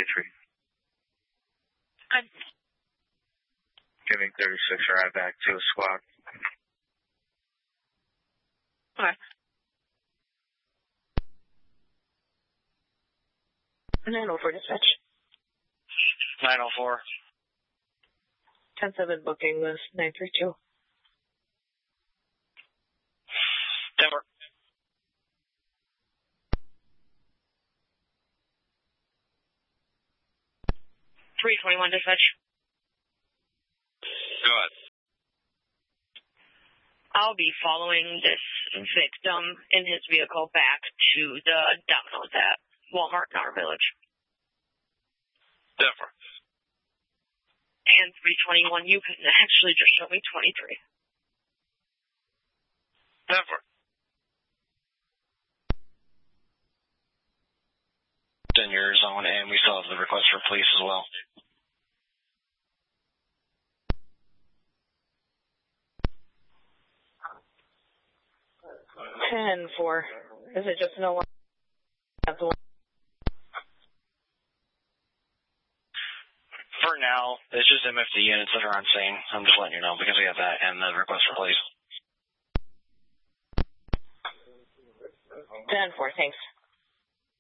23. I'm Giving 36 a ride back to a squad. okay. 904 dispatch. 904. 10-7 booking this 932. Denver. $321 dispatch. Go ahead. I'll be following this victim in his vehicle back to the Domino's at Walmart in our village. Denver. And 321, you can actually just show me 23. Denver. In your zone, and we still have the request for police as well. Ten four. Is it just no one? For now, it's just MFD units that are on scene. I'm just letting you know because we have that and the request for police. 10-4, thanks.